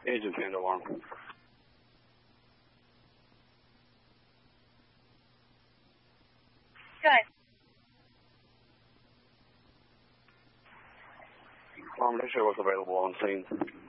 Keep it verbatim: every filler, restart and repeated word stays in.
Agent ten alarm. Good. Um, they show what's available on scene.